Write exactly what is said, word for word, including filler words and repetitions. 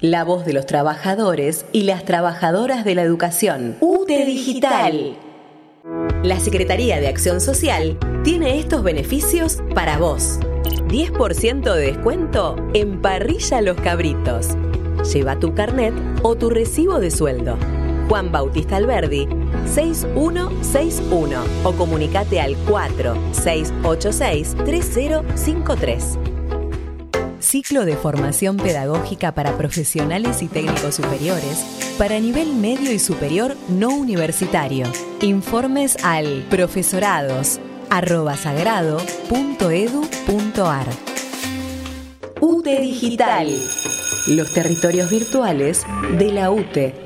La voz de los trabajadores y las trabajadoras de la educación. U T E Digital. La Secretaría de Acción Social tiene estos beneficios para vos. diez por ciento de descuento en Parrilla Los Cabritos. Lleva tu carnet o tu recibo de sueldo. Juan Bautista Alberdi, seis uno seis uno o comunicate al cuatro seis ocho seis tres cero cinco tres. Ciclo de formación pedagógica para profesionales y técnicos superiores para nivel medio y superior no universitario. Informes al profesorados arroba sagrado punto edu punto ar. U T E Digital. Los territorios virtuales de la U T E.